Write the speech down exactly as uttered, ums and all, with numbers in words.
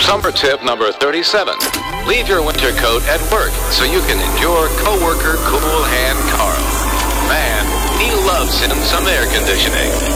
Summer tip number thirty-seven. Leave your winter coat at work so you can endure coworker Cool Hand Carl. Man, he loves him some air conditioning.